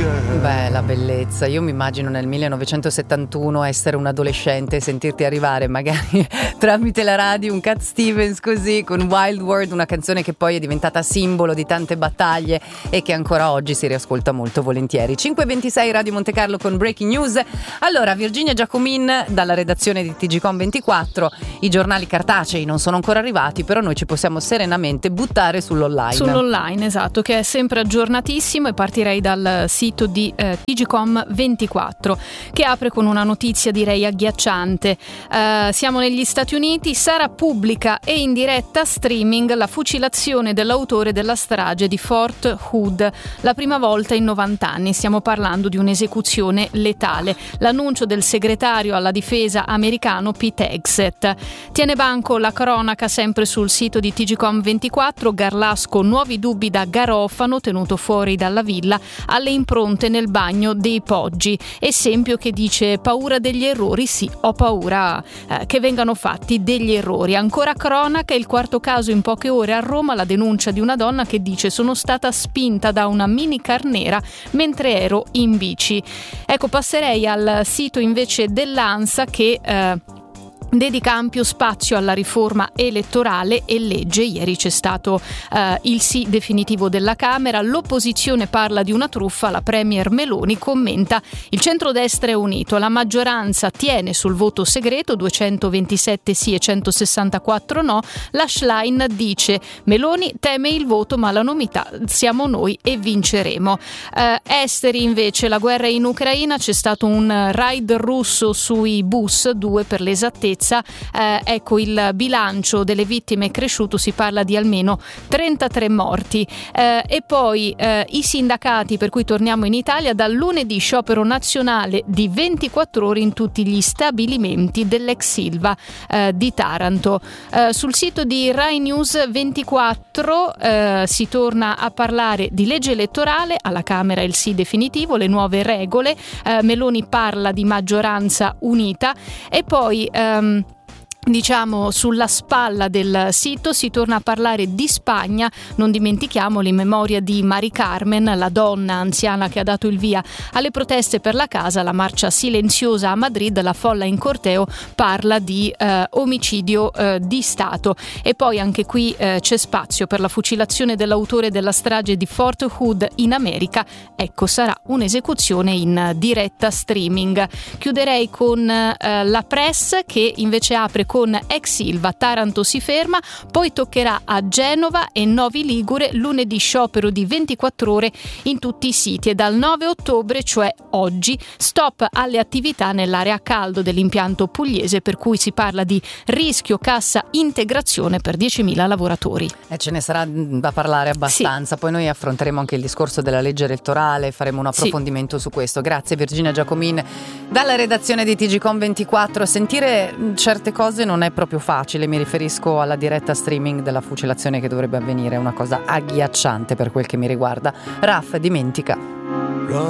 Beh, la bellezza. Io mi immagino nel 1971 essere un adolescente e sentirti arrivare magari tramite la radio un Cat Stevens così con Wild World, una canzone che poi è diventata simbolo di tante battaglie e che ancora oggi si riascolta molto volentieri. 5:26 Radio Monte Carlo con Breaking News. Allora, Virginia Giacomin dalla redazione di TGcom24. I giornali cartacei non sono ancora arrivati, però noi ci possiamo serenamente buttare sull'online, esatto, che è sempre aggiornatissimo, e partirei dal sito di TGcom24, che apre con una notizia direi agghiacciante. Siamo negli Stati Uniti, sarà pubblica e in diretta streaming la fucilazione dell'autore della strage di Fort Hood, la prima volta in 90 anni. Stiamo parlando di un'esecuzione letale. L'annuncio del segretario alla difesa americano Pete Hegseth. Tiene banco la cronaca sempre sul sito di TGcom24. Garlasco, nuovi dubbi da Garofano, tenuto fuori dalla villa, alle impronte nel bagno dei Poggi. Esempio che dice: paura degli errori? Sì, ho paura che vengano fatti degli errori. Ancora cronaca, il quarto caso in poche ore a Roma, la denuncia di una donna che dice: sono stata spinta da una minicar nera mentre ero in bici. Ecco, passerei al sito invece dell'ANSA, che dedica ampio spazio alla riforma elettorale e legge. Ieri c'è stato il sì definitivo della Camera. L'opposizione parla di una truffa, la premier Meloni commenta: il centrodestra è unito, la maggioranza tiene sul voto segreto, 227 sì e 164 no. La Schlein dice: Meloni teme il voto, ma la novità siamo noi e vinceremo. Esteri invece, la guerra in Ucraina, c'è stato un raid russo sui bus, 2 per l'esattezza. Ecco, il bilancio delle vittime è cresciuto, si parla di almeno 33 morti. E poi i sindacati, per cui torniamo in Italia, dal lunedì sciopero nazionale di 24 ore in tutti gli stabilimenti dell'ex Ilva di Taranto. Sul sito di Rai News 24 si torna a parlare di legge elettorale, alla Camera il sì definitivo, le nuove regole, Meloni parla di maggioranza unita, e poi diciamo sulla spalla del sito si torna a parlare di Spagna. Non dimentichiamolo, in memoria di Mari Carmen, la donna anziana che ha dato il via alle proteste per la casa, la marcia silenziosa a Madrid, la folla in corteo parla di omicidio di Stato. E poi anche qui c'è spazio per la fucilazione dell'autore della strage di Fort Hood in America. Ecco, sarà un'esecuzione in diretta streaming. Chiuderei con la Press, che invece apre con ex Ilva, Taranto si ferma, poi toccherà a Genova e Novi Ligure, lunedì sciopero di 24 ore in tutti i siti, e dal 9 ottobre, cioè oggi, stop alle attività nell'area a caldo dell'impianto pugliese, per cui si parla di rischio cassa integrazione per 10.000 lavoratori. Ce ne sarà da parlare abbastanza, sì. Poi noi affronteremo anche il discorso della legge elettorale, faremo un approfondimento su questo. Grazie Virginia Giacomin dalla redazione di TGcom24. Sentire certe cose non è proprio facile, mi riferisco alla diretta streaming della fucilazione che dovrebbe avvenire, è una cosa agghiacciante per quel che mi riguarda. Raf, dimentica.